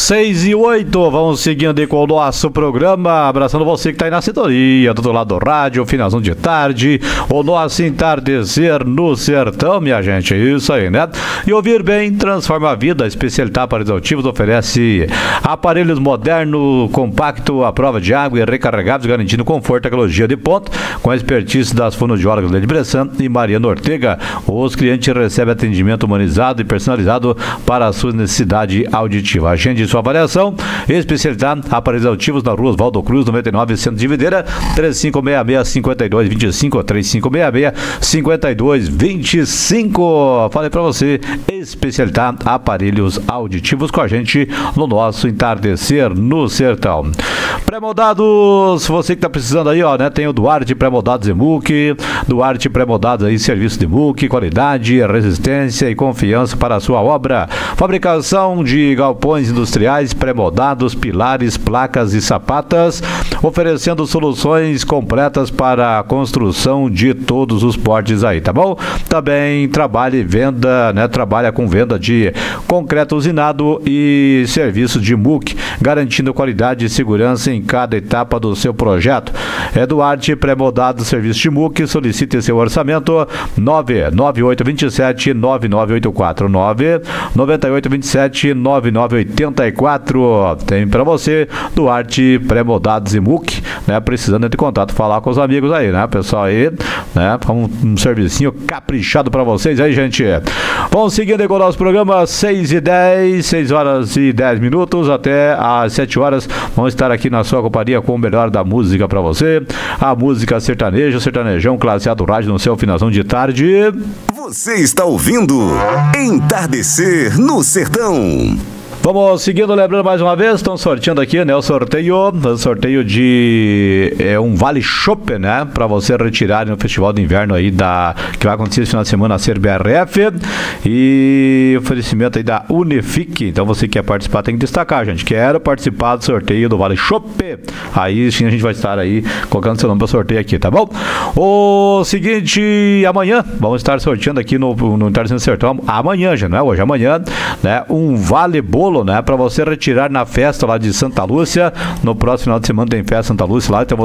6:08, vamos seguindo aí com o nosso programa, abraçando você que está aí na sintonia, do outro lado do rádio, finalzão de tarde, o nosso entardecer no sertão, minha gente, isso aí, né? E ouvir bem transforma a vida. A Especialidade Aparelhos Auditivos oferece aparelhos modernos, compacto, à prova de água e recarregáveis, garantindo conforto e tecnologia de ponta, com a expertise das fonoaudiólogas Lede Bressan e Mariana Ortega. Os clientes recebem atendimento humanizado e personalizado para a sua necessidade auditiva. Agende sua avaliação. Especialidade Aparelhos Auditivos na Rua Oswaldo Cruz, 99, Centro de Videira, 3566-5225, 3566-5225. Falei pra você, Especialidade Aparelhos Auditivos com a gente no nosso entardecer no sertão. Pré-moldados, você que tá precisando aí, ó, né? Tem o Duarte Pré-moldados e MUC, Duarte Pré-moldados aí, serviço de MUC, qualidade, resistência e confiança para a sua obra. Fabricação de galpões industriais, pré-moldados, pilares, placas e sapatas, oferecendo soluções completas para a construção de todos os portes aí, tá bom? Também trabalha e venda, né? Trabalha com venda de concreto usinado e serviço de MUC, garantindo qualidade e segurança em cada etapa do seu projeto. Duarte Pré-moldado, serviço de MUC, solicite seu orçamento 99827-9984, 99827-9984. Tem para você Duarte Pré-moldados e MUC, né? Precisando de contato, falar com os amigos aí, né? Pessoal aí, né? Um servicinho caprichado para vocês aí, gente. Vamos seguindo aí com o nosso programa, 6:10, 6 horas e 10 minutos, até às 7 horas. Vamos estar aqui na sua companhia com o melhor da música para você. A música sertaneja, sertanejão, classe A do rádio no seu finalzão de tarde. Você está ouvindo Entardecer no Sertão. Vamos seguindo, lembrando mais uma vez, estão sorteando aqui, né, o sorteio de um Vale Chopp, né, para você retirar no Festival de Inverno aí que vai acontecer esse final de semana na CBRF, e oferecimento aí da Unifique. Então você que quer participar tem que destacar, gente, quero participar do sorteio do Vale Chopp, aí sim a gente vai estar aí colocando seu nome para sorteio aqui, tá bom? O seguinte, amanhã vamos estar sorteando aqui no Entardecer no Sertão, amanhã já, não é hoje, amanhã, né, um Vale Bolo, né, para você retirar na festa lá de Santa Lúcia. No próximo final de semana tem festa Santa Lúcia lá, então